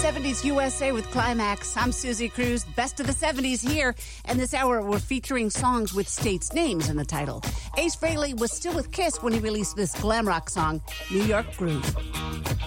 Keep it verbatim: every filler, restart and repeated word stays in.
seventies U S A with Climax. I'm Susie Cruz. Best of the seventies here. And this hour, we're featuring songs with states' names in the title. Ace Frehley was still with Kiss when he released this glam rock song, New York Groove.